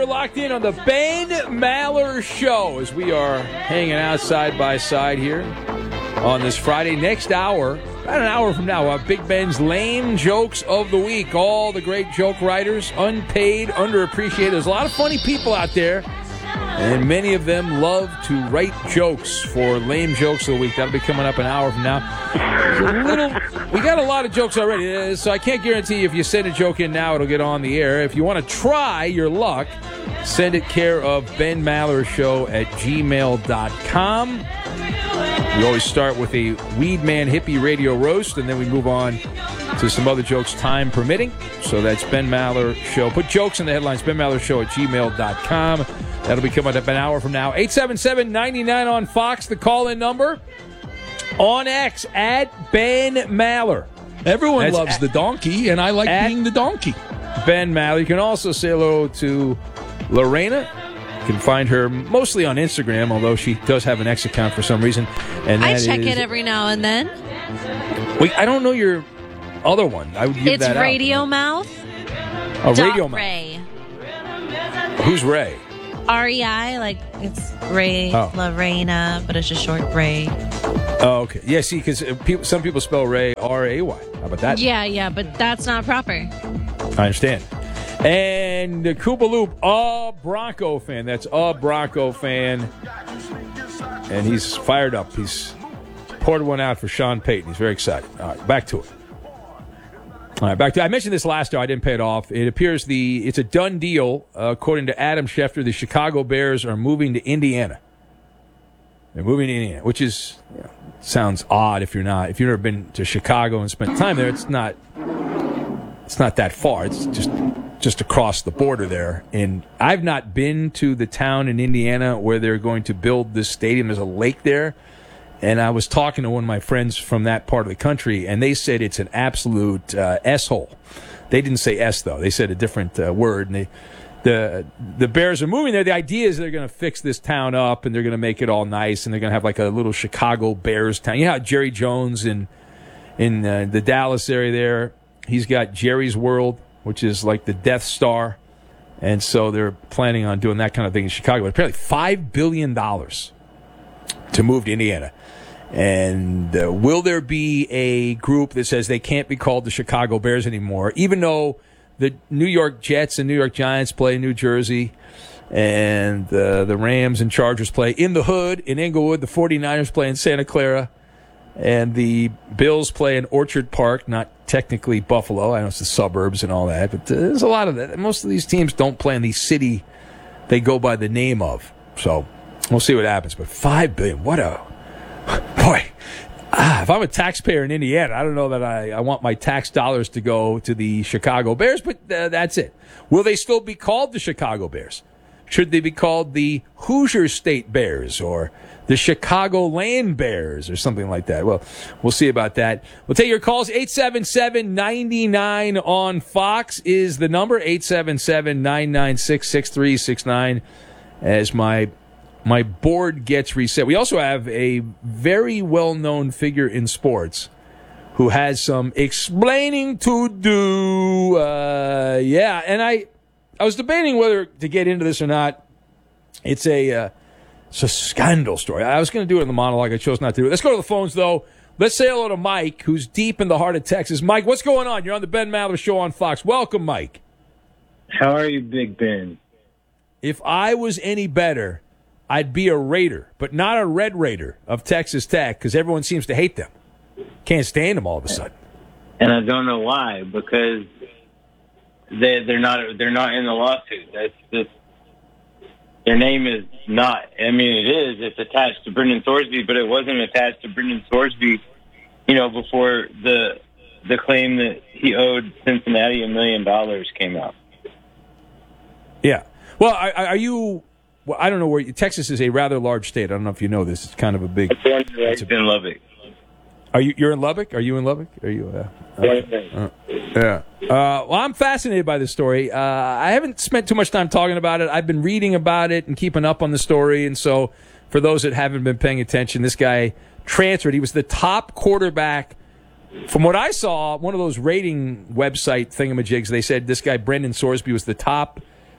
You're locked in on the Ben Maller Show as we are hanging out side by side here on this Friday. Next hour, about an hour from now, Big Ben's Lame Jokes of the Week. All the great joke writers, unpaid, underappreciated. There's a lot of funny people out there, and many of them love to write jokes for Lame Jokes of the Week. That'll be coming up an hour from now. We got a lot of jokes already, so I can't guarantee if you send a joke in now, it'll get on the air. If you want to try your luck, send it care of Ben Maller Show at gmail.com. We always start with a Weed Man Hippie Radio Roast, and then we move on to some other jokes, time permitting. So that's Ben Maller Show. Put jokes in the headlines, Ben Maller Show at gmail.com. That'll be coming up an hour from now. 877-99 on Fox, the call-in number. On X, at Ben Maller. Everyone loves the donkey, and I like being the donkey. Ben Maller. You can also say hello to Lorena. You can find her mostly on Instagram, although she does have an X account for some reason. And I check it every now and then. Wait, I don't know your other one. I would give that out. It's Radio Mouth. Oh, Radio Mouth. Ray. Who's Ray? REI, like it's Ray Lorena, but it's just short Ray. Oh, okay. Yeah, see, because some people spell Ray R-A-Y. How about that? Yeah, but that's not proper. I understand. And the Koopa Loop, a Bronco fan. That's a Bronco fan. And he's fired up. He's poured one out for Sean Payton. He's very excited. All right, back to it. All right, back to I mentioned this last year. I didn't pay it off. It appears it's a done deal. According to Adam Schefter, the Chicago Bears are moving to Indiana. They're moving to Indiana, which is sounds odd if you've never been to Chicago and spent time there. It's not that far. It's just across the border there. And I've not been to the town in Indiana where they're going to build this stadium. There's a lake there. And I was talking to one of my friends from that part of the country, and they said it's an absolute S-hole. They didn't say S, though. They said a different word. And the Bears are moving there. The idea is they're going to fix this town up, and they're going to make it all nice, and they're going to have like a little Chicago Bears town. You know how Jerry Jones in the Dallas area there, he's got Jerry's World, which is like the Death Star. And so they're planning on doing that kind of thing in Chicago. But apparently $5 billion to move to Indiana. And will there be a group that says they can't be called the Chicago Bears anymore, even though the New York Jets and New York Giants play in New Jersey, and the Rams and Chargers play in the hood in Inglewood, the 49ers play in Santa Clara, and the Bills play in Orchard Park, not technically Buffalo. I know it's the suburbs and all that, but there's a lot of that. Most of these teams don't play in the city they go by the name of. So we'll see what happens. But $5 billion, what a... Boy, if I'm a taxpayer in Indiana, I don't know that I want my tax dollars to go to the Chicago Bears, but that's it. Will they still be called the Chicago Bears? Should they be called the Hoosier State Bears or the Chicago Land Bears or something like that? Well, we'll see about that. We'll take your calls. 877-99 on Fox is the number. 877-996-6369 as my board gets reset. We also have a very well-known figure in sports who has some explaining to do. And I was debating whether to get into this or not. It's a scandal story. I was going to do it in the monologue. I chose not to do it. Let's go to the phones, though. Let's say hello to Mike, who's deep in the heart of Texas. Mike, what's going on? You're on the Ben Maller Show on Fox. Welcome, Mike. How are you, Big Ben? If I was any better, I'd be a Raider, but not a Red Raider of Texas Tech, because everyone seems to hate them. Can't stand them all of a sudden. And I don't know why, because they're not in the lawsuit. That's just, their name is not. I mean, it is. It's attached to Brendan Thorsby, but it wasn't attached to Brendan Thorsby, before the claim that he owed Cincinnati $1 million came out. Yeah. Well, are you? Well, I don't know where Texas is a rather large state. I don't know if you know this. It's kind of a big. It's in Lubbock. You're in Lubbock? Are you in Lubbock? Are you? Yeah. Well, I'm fascinated by this story. I haven't spent too much time talking about it. I've been reading about it and keeping up on the story. And so, for those that haven't been paying attention, this guy transferred. He was the top quarterback. From what I saw, one of those rating website thingamajigs, they said this guy Brendan Thorsby was the top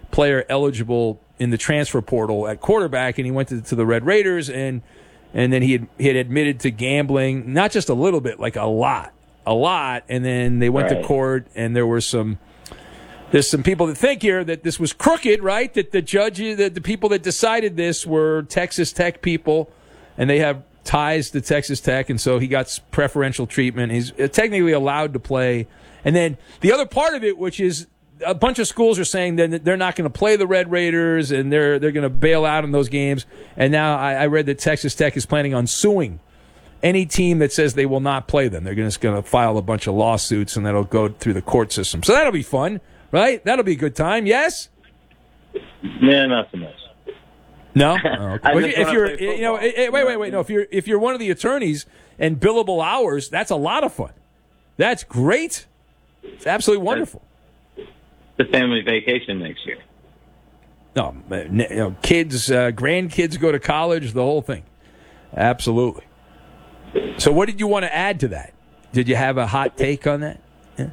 player eligible in the transfer portal at quarterback, and he went to the Red Raiders, and then he had admitted to gambling, not just a little bit, like a lot, and then they went to court, and there's some people that think here that this was crooked, right? That the judges, that the people that decided this were Texas Tech people, and they have ties to Texas Tech, and so he got preferential treatment. He's technically allowed to play. And then the other part of it, which is a bunch of schools are saying that they're not going to play the Red Raiders, and they're going to bail out in those games. And now I read that Texas Tech is planning on suing any team that says they will not play them. They're just going to file a bunch of lawsuits, and that'll go through the court system. So that'll be fun, right? That'll be a good time. Yes? Yeah, not so much. No, oh, okay. If you're, wait. No, if you're one of the attorneys and billable hours, that's a lot of fun. That's great. It's absolutely wonderful. The family vacation next year. No, kids, grandkids go to college, the whole thing. Absolutely. So, what did you want to add to that? Did you have a hot take on that? Yeah.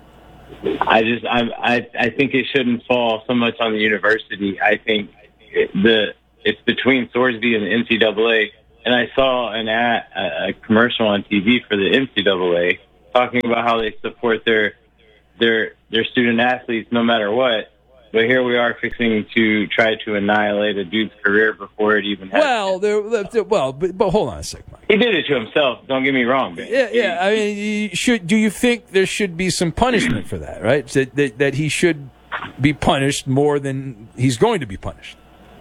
I think it shouldn't fall so much on the university. I think it's between Thorsby and the NCAA. And I saw a commercial on TV for the NCAA talking about how they support their student athletes no matter what. But here we are fixing to try to annihilate a dude's career before it even happened. But hold on a second, Mike. He did it to himself. Don't get me wrong, Ben. Yeah. I mean, do you think there should be some punishment for that? Right? That he should be punished more than he's going to be punished.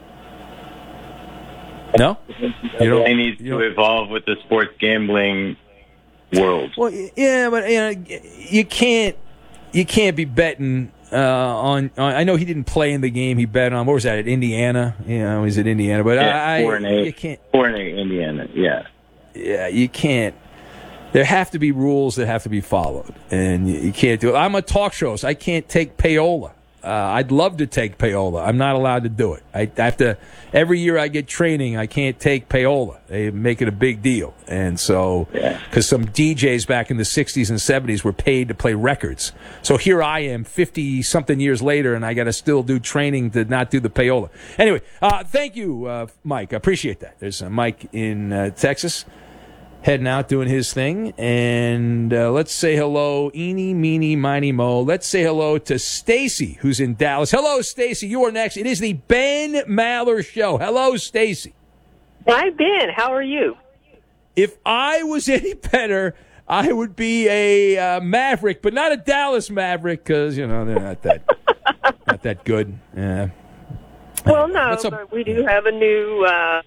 No, they need to evolve with the sports gambling world. Well, yeah, but you can't be betting on. I know he didn't play in the game. He bet on, what was that, at Indiana? He's at Indiana, but you can't. 4-8 Indiana. Yeah, you can't. There have to be rules that have to be followed, and you can't do it. I'm a talk show, so I can't take payola. I'd love to take payola. I'm not allowed to do it. I have to. Every year I get training, I can't take payola. They make it a big deal. And so, because some DJs back in the 60s and 70s were paid to play records. So here I am 50-something years later, and I got to still do training to not do the payola. Anyway, thank you, Mike. I appreciate that. There's Mike in Texas, heading out, doing his thing. And let's say hello, eeny, meeny, miny, mo. Let's say hello to Stacy, who's in Dallas. Hello, Stacy. You are next. It is the Ben Maller Show. Hello, Stacy. Hi, Ben. How are you? If I was any better, I would be a Maverick, but not a Dallas Maverick, because, they're not that good. Yeah. Well, no, but we do have a new...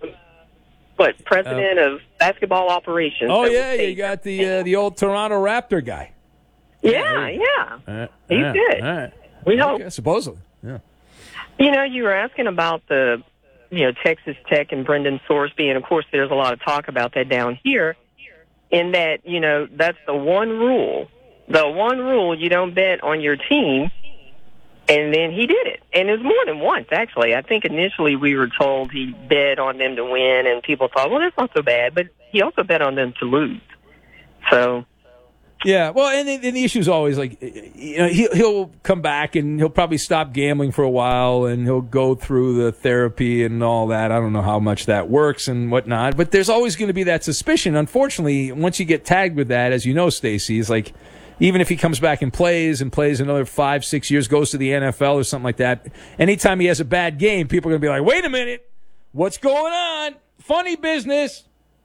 president of basketball operations. Oh, yeah, you got the old Toronto Raptor guy. Yeah. He's good. All right. We hope. Okay, supposedly, yeah. You were asking about the, Texas Tech and Brendan Thorsby, and, of course, there's a lot of talk about that down here, in that, that's the one rule. The one rule, you don't bet on your team. And then he did it. And it was more than once, actually. I think initially we were told he bet on them to win, and people thought, well, that's not so bad. But he also bet on them to lose. So... Yeah, well, and the issue is always, like, he'll come back and he'll probably stop gambling for a while, and he'll go through the therapy and all that. I don't know how much that works and whatnot. But there's always going to be that suspicion. Unfortunately, once you get tagged with that, as you know, Stacey, it's like... Even if he comes back and plays another 5-6 years, goes to the NFL or something like that, anytime he has a bad game, people are going to be like, wait a minute, what's going on? Funny business.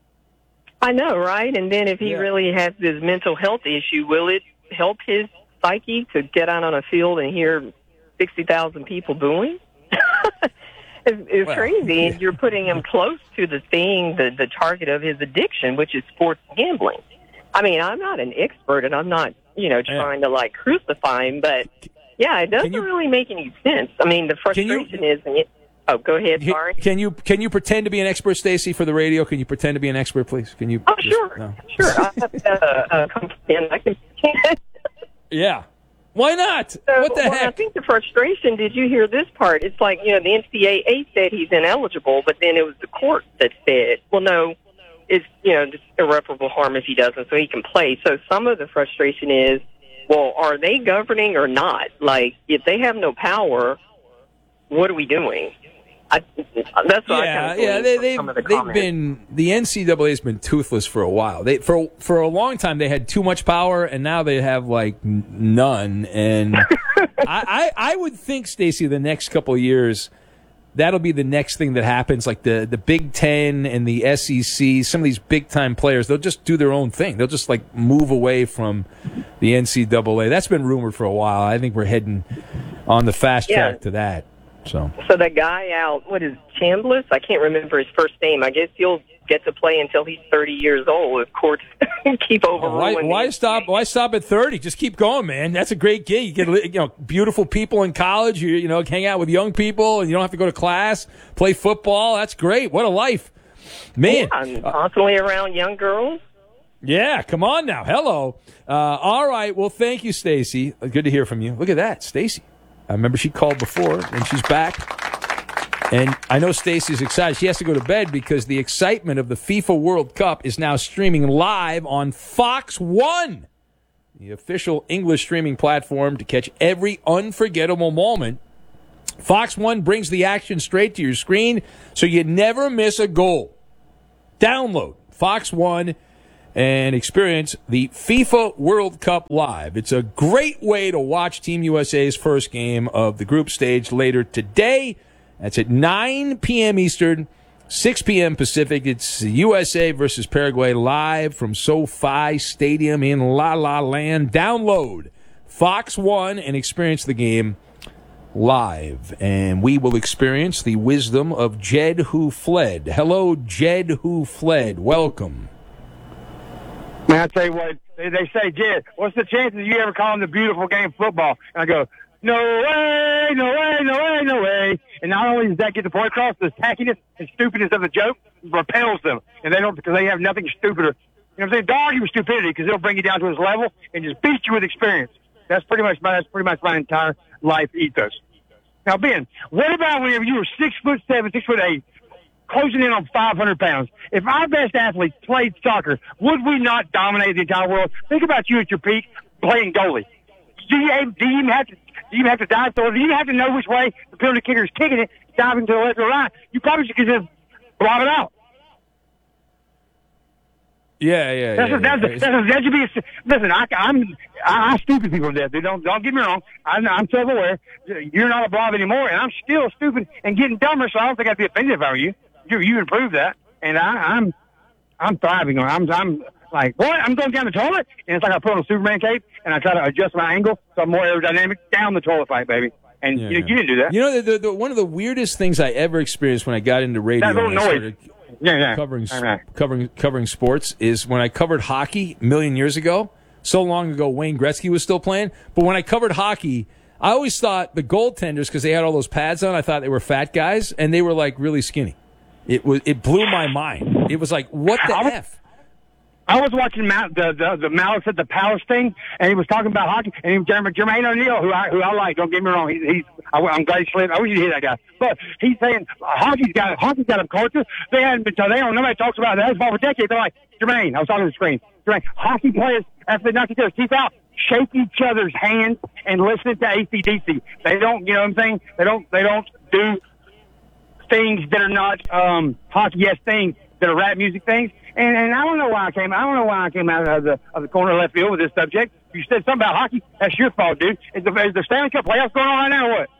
I know, right? And then if he really has this mental health issue, will it help his psyche to get out on a field and hear 60,000 people booing? It's crazy. And you're putting him close to the thing, the target of his addiction, which is sports gambling. I mean, I'm not an expert, and I'm not, trying to, crucify him, but, it doesn't really make any sense. I mean, the frustration is... Oh, go ahead, sorry. Can you pretend to be an expert, Stacy, for the radio? Can you pretend to be an expert, please? Can you? Oh, sure. No. Sure. I have I can pretend. Yeah. Why not? So, what the heck? I think the frustration, did you hear this part? It's like, the NCAA said he's ineligible, but then it was the court that said, well, no, it's, just irreparable harm if he doesn't, so he can play. So some of the frustration is, well, are they governing or not? Like, if they have no power, what are we doing? That's what I kind of they've been, the NCAA has been toothless for a while. For a long time they had too much power, and now they have like none. And I would think, Stacey, the next couple of years, that'll be the next thing that happens. Like the Big Ten and the SEC, some of these big time players, they'll just do their own thing. They'll just like move away from the NCAA. That's been rumored for a while. I think we're heading on the fast track to that. So that guy out, what is Chambliss? I can't remember his first name. I guess he'll get to play until he's 30 years old if courts keep overruling. Why stop at 30? Just keep going, man. That's a great gig. You get beautiful people in college. You hang out with young people, and you don't have to go to class. Play football. That's great. What a life, man. Yeah, I'm constantly around young girls. Yeah, come on now. Hello. All right. Well, thank you, Stacey. Good to hear from you. Look at that, Stacey. I remember she called before, and she's back. And I know Stacey's excited. She has to go to bed because the excitement of the FIFA World Cup is now streaming live on Fox One, the official English streaming platform to catch every unforgettable moment. Fox One brings the action straight to your screen so you never miss a goal. Download Fox One and experience the FIFA World Cup live. It's a great way to watch Team USA's first game of the group stage later today. That's at 9 p.m. Eastern, 6 p.m. Pacific. It's USA versus Paraguay live from SoFi Stadium in La La Land. Download Fox One and experience the game live. And we will experience the wisdom of Jed Who Fled. Hello, Jed Who Fled. Welcome. Man, I tell you what, they say, Jed, what's the chances you ever call him the beautiful game of football? And I go, no way, no way, no way, no way. And not only does that get the point across, the tackiness and stupidness of the joke repels them. And they don't, because they have nothing stupider. You know what I'm saying? Don't argue with stupidity, because it'll bring you down to his level and just beat you with experience. That's pretty much my entire life ethos. Now, Ben, what about whenever you were 6'7", 6'8", closing in on 500 pounds? If our best athletes played soccer, would we not dominate the entire world? Think about you at your peak playing goalie. Do you even have to dive through? Do you even have to know which way the penalty kicker is kicking it, diving to the left or right? You probably should just blob it out. That should be. Listen, I stupid people to death. Don't get me wrong. I'm self-aware. You're not a blob anymore, and I'm still stupid and getting dumber. So I don't think I'd be offended if I were you. You improved that, and I'm thriving on it. I'm like, what? I'm going down the toilet, and it's like I put on a Superman cape, and I try to adjust my angle so I'm more aerodynamic down the toilet pipe, baby. And you didn't do that. You know, the one of the weirdest things I ever experienced when I got into radio, that little noise. Covering sports, is when I covered hockey a million years ago. So long ago, Wayne Gretzky was still playing. But when I covered hockey, I always thought the goaltenders, because they had all those pads on, I thought they were fat guys, and they were like really skinny. It blew my mind. It was like, what the F? I was watching the Malice at the Palace thing, and he was talking about hockey, and Jermaine O'Neal, who I like. Don't get me wrong, I'm glad he slid. I wish you'd hear that guy. But he's saying hockey's got a culture. Nobody talks about that. That's for decades. They're like, Jermaine, I was talking to the screen. Jermaine, hockey players, after they knock each other's teeth out, shake each other's hands and listen to AC/DC. They don't, you know what I'm saying? They don't do things that are not hockey-esque things that are rap music things. And I don't know why I came out of the corner of left field with this subject. You said something about hockey. That's your fault, dude. Is the Stanley Cup playoffs going on right now or what?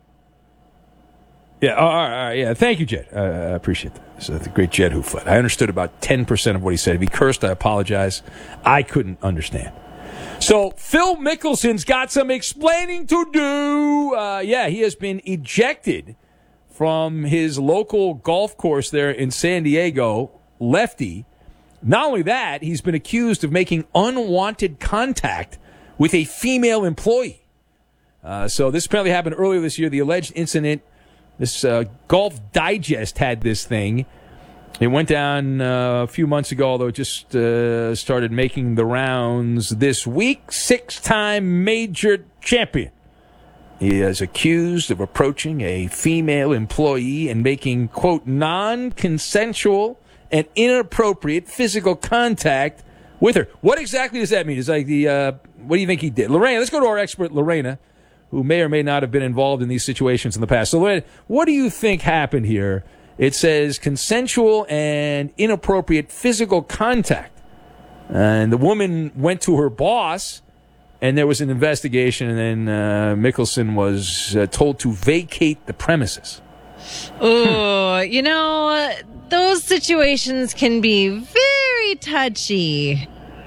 Yeah, all right, yeah. Thank you, Jed. I appreciate that. So the great Jed Who Fled. I understood about 10% of what he said. If he cursed, I apologize. I couldn't understand. So Phil Mickelson's got some explaining to do. He has been ejected from his local golf course there in San Diego. Lefty. Not only that, he's been accused of making unwanted contact with a female employee. So this apparently happened earlier this year. The alleged incident, this Golf Digest had this thing. It went down a few months ago, although it just started making the rounds this week. 6-time major champion. He is accused of approaching a female employee and making, quote, non-consensual and inappropriate physical contact with her. What exactly does that mean? It's like what do you think he did? Lorena, let's go to our expert, Lorena, who may or may not have been involved in these situations in the past. So what do you think happened here? It says consensual and inappropriate physical contact. And the woman went to her boss, and there was an investigation, and then Mickelson was told to vacate the premises. Oh, those situations can be very touchy.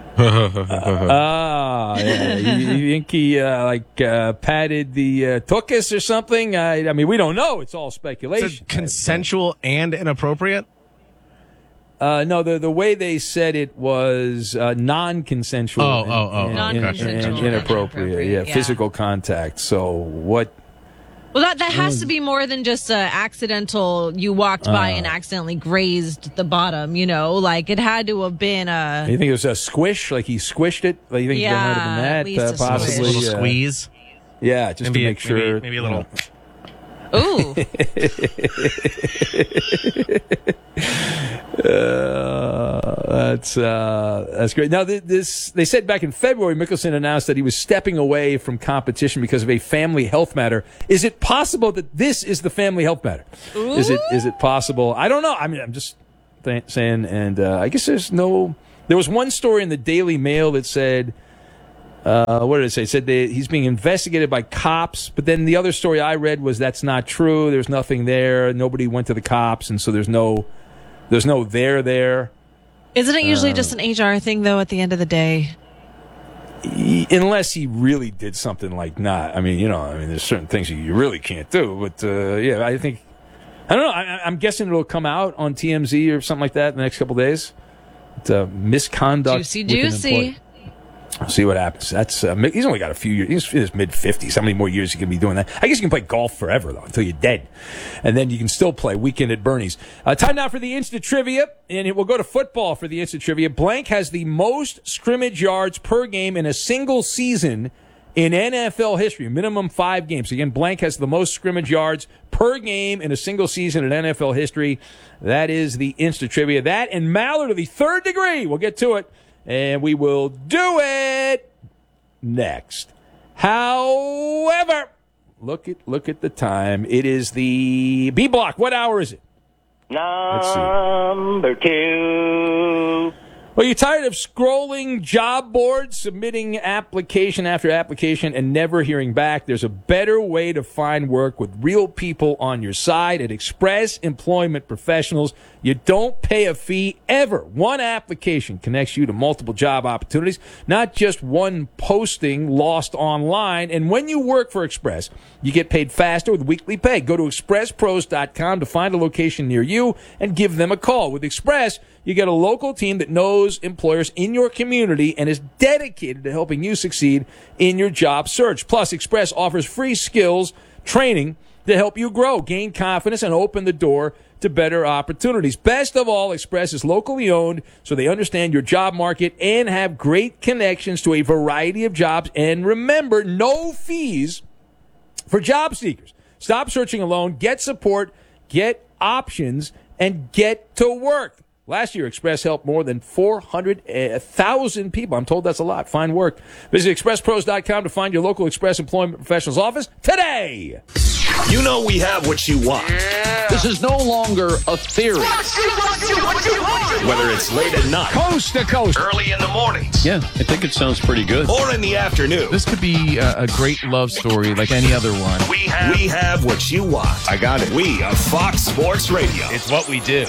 Yeah. You think he patted the tuchus or something? I mean, we don't know. It's all speculation. Is it consensual and inappropriate? No, the way they said it was non-consensual. Non-consensual and inappropriate. Yeah, physical contact. So what? Well, that has to be more than just accidental. You walked by and accidentally grazed the bottom. Like it had to have been a. You think it was a squish? Like he squished it? Like you think there might have been that? At least possibly a little squeeze. Yeah, just to make sure. Maybe a little. Ooh. That's great. Now, they said back in February, Mickelson announced that he was stepping away from competition because of a family health matter. Is it possible that this is the family health matter? Ooh. Is it possible? I don't know. I mean, I'm just saying, and I guess there's no. There was one story in the Daily Mail that said. What did it say? It said he's being investigated by cops, but then the other story I read was that's not true. There's nothing there. Nobody went to the cops, and so there's no there. Isn't it usually just an HR thing, though, at the end of the day? Unless he really did something like not. I mean, there's certain things you really can't do. But, I think, I don't know. I'm guessing it'll come out on TMZ or something like that in the next couple of days. Misconduct. Juicy. See what happens. That's he's only got a few years. He's in his mid-50s. How many more years he can be doing that? I guess you can play golf forever, though, until you're dead. And then you can still play Weekend at Bernie's. Time now for the Instant Trivia, and we'll go to football for the Instant Trivia. Blank has the most scrimmage yards per game in a single season in NFL history, minimum 5 games. Again, Blank has the most scrimmage yards per game in a single season in NFL history. That is the Instant Trivia. That and Mallard of the Third Degree. We'll get to it. And we will do it next. However, look at the time. It is the B block. What hour is it? Number 2. Well, you're tired of scrolling job boards, submitting application after application, and never hearing back? There's a better way to find work with real people on your side at Express Employment Professionals. You don't pay a fee ever. One application connects you to multiple job opportunities, not just one posting lost online. And when you work for Express, you get paid faster with weekly pay. Go to expresspros.com to find a location near you and give them a call. With Express, you get a local team that knows employers in your community and is dedicated to helping you succeed in your job search. Plus, Express offers free skills training to help you grow, gain confidence, and open the door to better opportunities. Best of all, Express is locally owned, so they understand your job market and have great connections to a variety of jobs. And remember, no fees for job seekers. Stop searching alone. Get support, get options, and get to work. Last year, Express helped more than 400,000 people. I'm told that's a lot. Find work. Visit expresspros.com to find your local Express Employment Professionals office today. You know we have what you want. Yeah. This is no longer a theory. Whether it's late at night, coast to coast, early in the mornings. Yeah, I think it sounds pretty good. Or in the afternoon. This could be a great love story like any other one. We have what you want. I got it. We are Fox Sports Radio. It's what we do.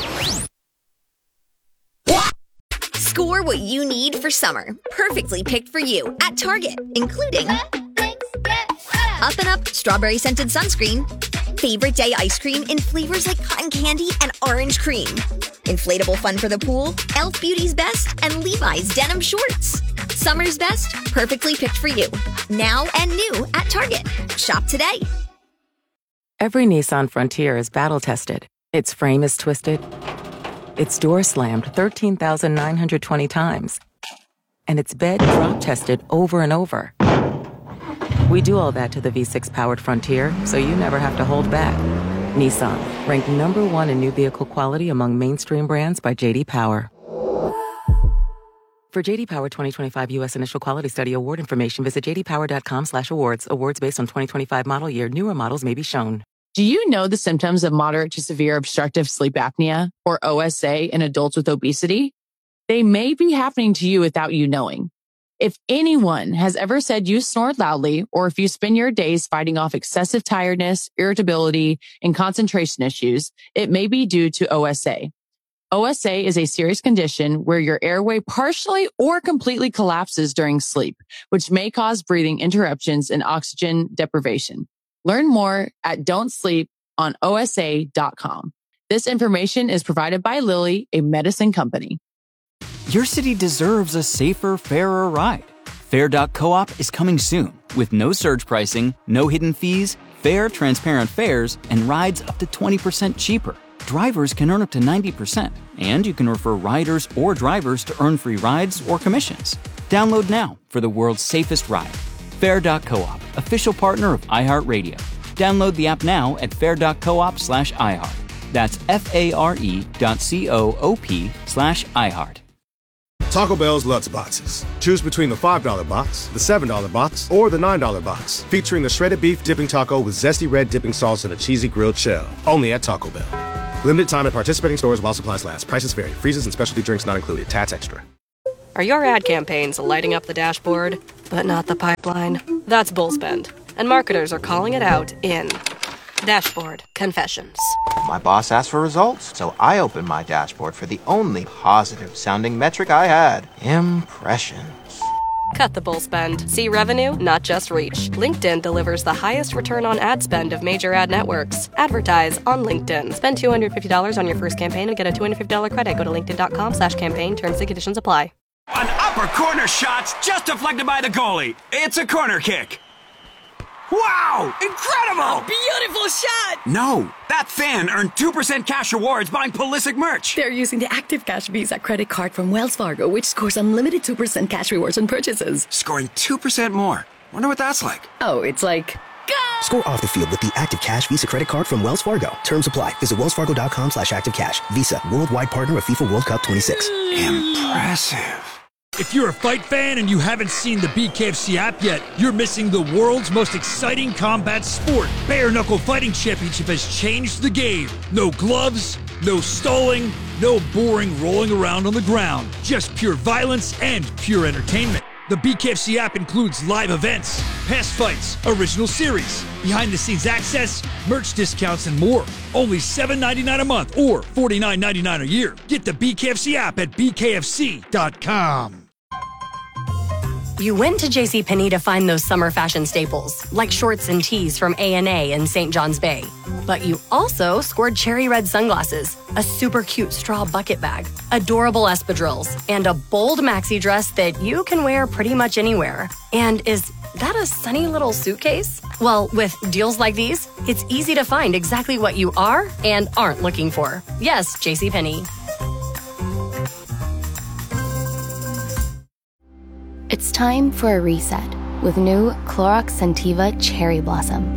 Score what you need for summer. Perfectly picked for you at Target, including Up and Up Strawberry Scented Sunscreen, Favorite Day Ice Cream in flavors like cotton candy and orange cream, Inflatable Fun for the Pool, Elf Beauty's Best, and Levi's Denim Shorts. Summer's best, perfectly picked for you. Now and new at Target. Shop today. Every Nissan Frontier is battle-tested. Its frame is twisted. Its door slammed 13,920 times. And its bed drop-tested over and over. We do all that to the V6-powered Frontier, so you never have to hold back. Nissan, ranked #1 in new vehicle quality among mainstream brands by J.D. Power. For JD Power 2025 U.S. Initial Quality Study Award information, visit jdpower.com/awards. Awards based on 2025 model year. Newer models may be shown. Do you know the symptoms of moderate to severe obstructive sleep apnea, or OSA, in adults with obesity? They may be happening to you without you knowing. If anyone has ever said you snore loudly, or if you spend your days fighting off excessive tiredness, irritability, and concentration issues, it may be due to OSA. OSA is a serious condition where your airway partially or completely collapses during sleep, which may cause breathing interruptions and oxygen deprivation. Learn more at don'tsleeponosa.com. This information is provided by Lilly, a medicine company. Your city deserves a safer, fairer ride. Fair.coop is coming soon with no surge pricing, no hidden fees, fair, transparent fares, and rides up to 20% cheaper. Drivers can earn up to 90%, and you can refer riders or drivers to earn free rides or commissions. Download now for the world's safest ride. Fair.coop, official partner of iHeartRadio. Download the app now at fair.coop/iHeart. That's FARE.coop/iHeart. Taco Bell's Lutz Boxes. Choose between the $5 box, the $7 box, or the $9 box, featuring the shredded beef dipping taco with zesty red dipping sauce and a cheesy grilled shell. Only at Taco Bell. Limited time at participating stores while supplies last. Prices vary. Freezes and specialty drinks not included. Tats extra. Are your ad campaigns lighting up the dashboard, but not the pipeline? That's Bullspend, and marketers are calling it out in Dashboard Confessions. My boss asked for results, so I opened my dashboard for the only positive-sounding metric I had: impressions. Cut the bull spend. See revenue, not just reach. LinkedIn delivers the highest return on ad spend of major ad networks. Advertise on LinkedIn. Spend $250 on your first campaign and get a $250 credit. Go to linkedin.com/campaign. Terms and conditions apply. An upper corner shot's just deflected by the goalie. It's a corner kick. Wow! Incredible! A beautiful shot! No, that fan earned 2% cash rewards buying Pulisic merch. They're using the Active Cash Visa credit card from Wells Fargo, which scores unlimited 2% cash rewards on purchases. Scoring 2% more. Wonder what that's like. Oh, it's like... Go! Score off the field with the Active Cash Visa credit card from Wells Fargo. Terms apply. Visit wellsfargo.com/activecash. Visa, worldwide partner of FIFA World Cup 26. Impressive. If you're a fight fan and you haven't seen the BKFC app yet, you're missing the world's most exciting combat sport. Bare Knuckle Fighting Championship has changed the game. No gloves, no stalling, no boring rolling around on the ground. Just pure violence and pure entertainment. The BKFC app includes live events, past fights, original series, behind-the-scenes access, merch discounts, and more. Only $7.99 a month or $49.99 a year. Get the BKFC app at bkfc.com. You went to JCPenney to find those summer fashion staples, like shorts and tees from A&A and St. John's Bay. But you also scored cherry red sunglasses, a super cute straw bucket bag, adorable espadrilles, and a bold maxi dress that you can wear pretty much anywhere. And is that a sunny little suitcase? Well, with deals like these, it's easy to find exactly what you are and aren't looking for. Yes, JCPenney. It's time for a reset with new Clorox Scentiva Cherry Blossom.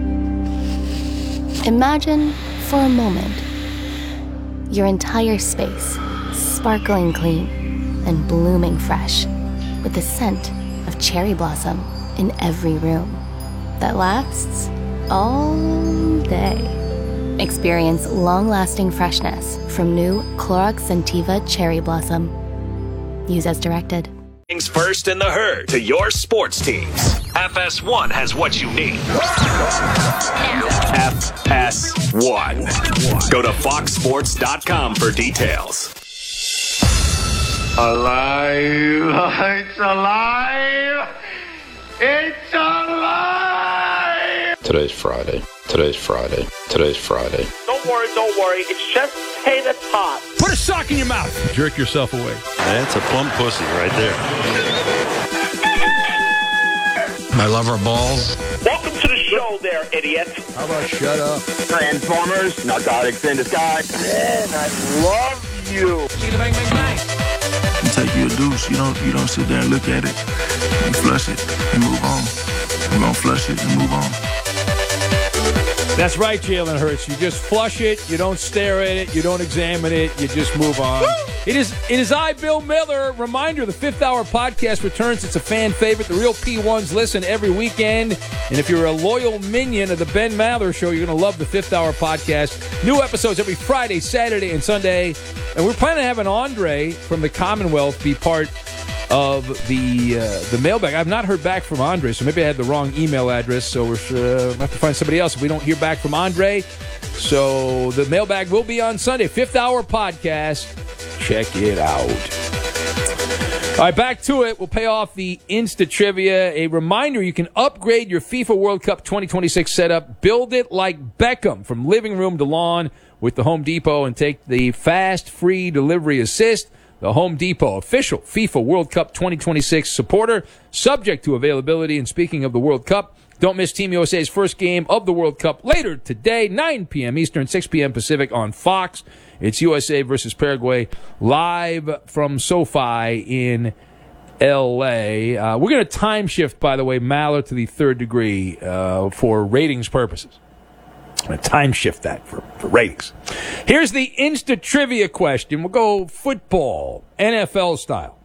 Imagine, for a moment, your entire space sparkling clean and blooming fresh with the scent of cherry blossom in every room that lasts all day. Experience long-lasting freshness from new Clorox Scentiva Cherry Blossom. Use as directed. First in the herd to your sports teams. FS1 has what you need. FS1. Go to foxsports.com for details. Alive! It's alive! It's alive! Today's Friday. Today's Friday. Today's Friday. Don't worry. It's just potato tot. Put a sock in your mouth. Jerk yourself away. That's a plump pussy right there. I love her balls. Welcome to the show there, idiot. How about shut up? Transformers, narcotics in disguise. Man, I love you. Bang, bang, bang. You take you a deuce, you don't sit there and look at it. You flush it and move on. You're gonna flush it and move on. That's right, Jalen Hurts. You just flush it. You don't stare at it. You don't examine it. You just move on. It is I, Bill Miller. Reminder, the Fifth Hour podcast returns. It's a fan favorite. The real P1s listen every weekend. And if you're a loyal minion of the Ben Maller Show, you're going to love the Fifth Hour podcast. New episodes every Friday, Saturday, and Sunday. And we're planning on having Andre from the Commonwealth be part of the mailbag. I've not heard back from Andre, so maybe I had the wrong email address, so we'll have to find somebody else if we don't hear back from Andre. So the mailbag will be on Sunday. Fifth Hour podcast. Check it out. All right, back to it. We'll pay off the Insta Trivia. A reminder, you can upgrade your FIFA World Cup 2026 setup. Build it like Beckham from living room to lawn with the Home Depot and take the fast, free delivery assist. The Home Depot, official FIFA World Cup 2026 supporter, subject to availability. And speaking of the World Cup, don't miss Team USA's first game of the World Cup later today, 9 p.m. Eastern, 6 p.m. Pacific on Fox. It's USA versus Paraguay, live from SoFi in L.A. We're going to time shift, by the way, Maller to the third degree for ratings purposes. I'm going to time shift that for ratings. Here's the Insta Trivia question. We'll go football, NFL style.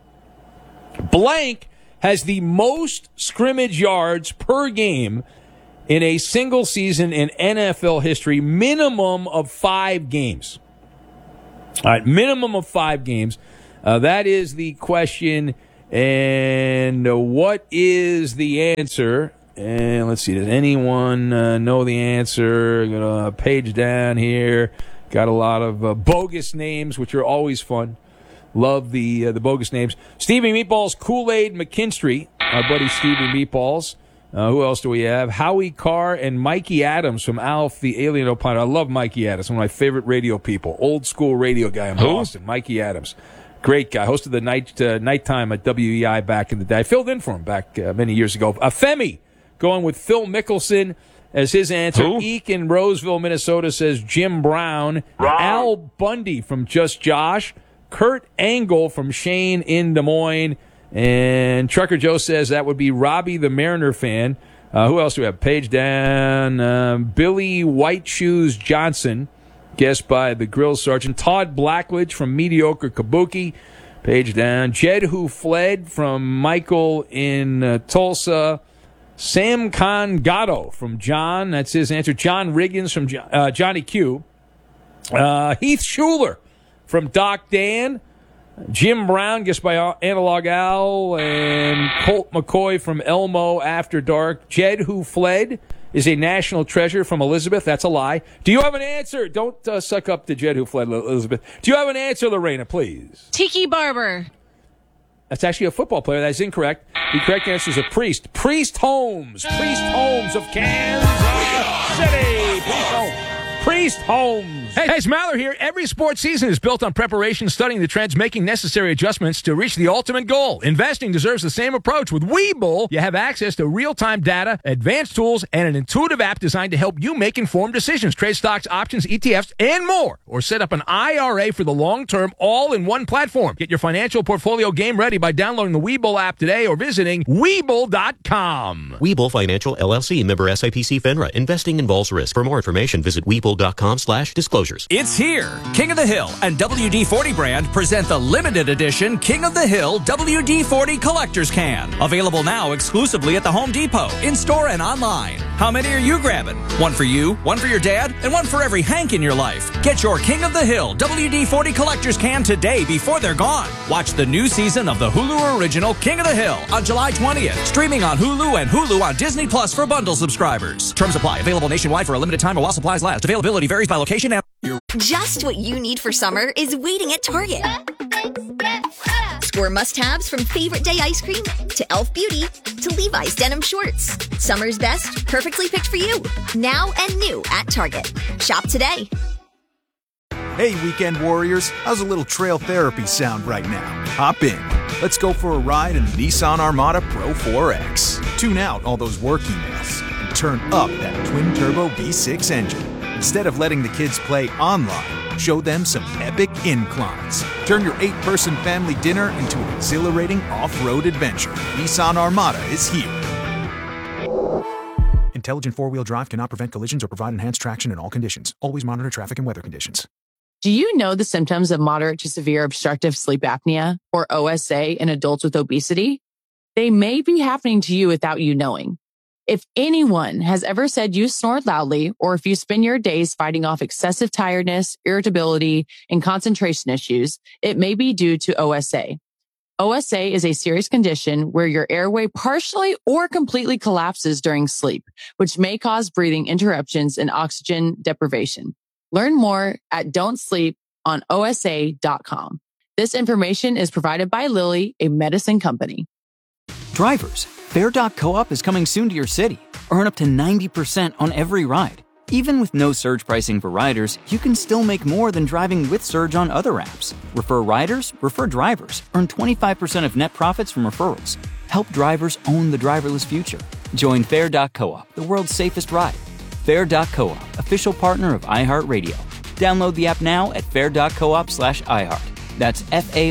Blank has the most scrimmage yards per game in a single season in NFL history, minimum of 5 games. All right, minimum of 5 games. That is the question. And what is the answer? And let's see, does anyone know the answer? I'm going to page down here. Got a lot of bogus names, which are always fun. Love the bogus names. Stevie Meatballs, Kool-Aid McKinstry, our buddy Stevie Meatballs. Who else do we have? Howie Carr and Mikey Adams from Alf, the Alien Opiner. I love Mikey Adams, one of my favorite radio people. Old school radio guy in Boston, Mikey Adams. Great guy. Hosted the nighttime at WEI back in the day. I filled in for him back many years ago. Femi. Going with Phil Mickelson as his answer. Who? Eek in Roseville, Minnesota says Jim Brown. Wrong. Al Bundy from Just Josh. Kurt Angle from Shane in Des Moines. And Trucker Joe says that would be Robbie the Mariner fan. Who else do we have? Page down. Billy White Shoes Johnson, guessed by the Grill Sergeant. Todd Blackledge from Mediocre Kabuki. Page down. Jed Who Fled from Michael in Tulsa. Sam Khan Gatto from John. That's his answer. John Riggins from Johnny Q. Heath Schuler from Doc Dan. Jim Brown, guessed by Analog Al. And Colt McCoy from Elmo After Dark. Jed Who Fled is a national treasure from Elizabeth. That's a lie. Do you have an answer? Don't suck up to Jed Who Fled, Elizabeth. Do you have an answer, Lorena, please? Tiki Barber. That's actually a football player. That's incorrect. The correct answer is a priest. Priest Holmes. Priest Holmes of Kansas City. Priest Holmes. Priest Holmes. Hey, it's Maller here. Every sports season is built on preparation, studying the trends, making necessary adjustments to reach the ultimate goal. Investing deserves the same approach. With Webull, you have access to real-time data, advanced tools, and an intuitive app designed to help you make informed decisions. Trade stocks, options, ETFs, and more. Or set up an IRA for the long term, all in one platform. Get your financial portfolio game ready by downloading the Webull app today or visiting Webull.com. Webull Financial LLC, member SIPC FINRA. Investing involves risk. For more information, visit Webull.com/disclosures. It's here. King of the Hill and WD-40 brand present the limited edition King of the Hill WD-40 Collector's Can. Available now exclusively at the Home Depot, in-store and online. How many are you grabbing? One for you, one for your dad, and one for every Hank in your life. Get your King of the Hill WD-40 Collector's Can today before they're gone. Watch the new season of the Hulu original King of the Hill on July 20th. Streaming on Hulu and Hulu on Disney Plus for bundle subscribers. Terms apply. Available nationwide for a limited time or while supplies last. Availability varies by location and... Just what you need for summer is waiting at Target. Score must-haves from Favorite Day ice cream to Elf Beauty to Levi's denim shorts. Summer's best, perfectly picked for you. Now and new at Target. Shop today. Hey, weekend warriors. How's a little trail therapy sound right now? Hop in. Let's go for a ride in the Nissan Armada Pro 4X. Tune out all those work emails and turn up that twin-turbo V6 engine. Instead of letting the kids play online, show them some epic inclines. Turn your 8-person family dinner into an exhilarating off-road adventure. Nissan Armada is here. Intelligent four-wheel drive cannot prevent collisions or provide enhanced traction in all conditions. Always monitor traffic and weather conditions. Do you know the symptoms of moderate to severe obstructive sleep apnea, or OSA, in adults with obesity? They may be happening to you without you knowing. If anyone has ever said you snore loudly, or if you spend your days fighting off excessive tiredness, irritability, and concentration issues, it may be due to OSA. OSA is a serious condition where your airway partially or completely collapses during sleep, which may cause breathing interruptions and oxygen deprivation. Learn more at don'tsleeponosa.com. This information is provided by Lilly, a medicine company. Drivers, Fare.coop is coming soon to your city. Earn up to 90% on every ride. Even with no surge pricing for riders, you can still make more than driving with Surge on other apps. Refer riders, refer drivers. Earn 25% of net profits from referrals. Help drivers own the driverless future. Join Fare.coop, the world's safest ride. Fare.coop, official partner of iHeartRadio. Download the app now at fare.coop/iHeart. That's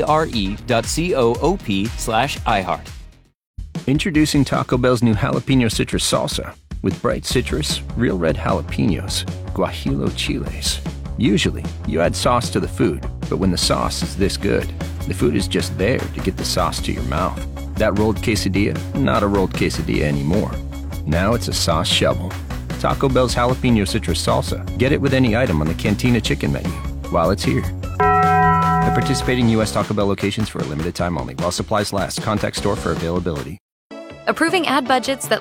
FARE.coop/iHeart. Introducing Taco Bell's new Jalapeno Citrus Salsa. With bright citrus, real red jalapenos, guajillo chiles. Usually, you add sauce to the food, but when the sauce is this good, the food is just there to get the sauce to your mouth. That rolled quesadilla, not a rolled quesadilla anymore. Now it's a sauce shovel. Taco Bell's Jalapeno Citrus Salsa. Get it with any item on the Cantina Chicken menu while it's here. At participating U.S. Taco Bell locations for a limited time only. While supplies last. Contact store for availability. Approving ad budgets that